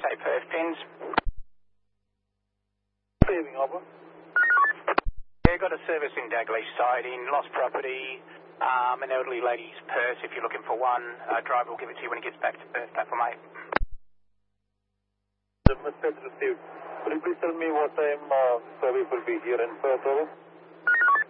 SA Perth pins. Saving over. Yeah, got a service in Dagley siding, lost property, an elderly lady's purse if you're looking for one. Driver will give it to you when he gets back to Perth, platform 8. The message received. Could you please tell me what time service will be here in Perth, over?